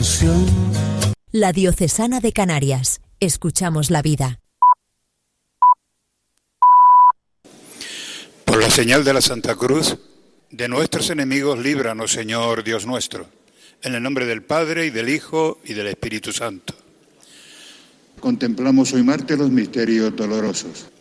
Asunción. La Diocesana de Canarias. Escuchamos la vida. Por la señal de la Santa Cruz, de nuestros enemigos, líbranos, Señor Dios nuestro. En el nombre del Padre, y del Hijo, y del Espíritu Santo. Contemplamos hoy martes los misterios dolorosos.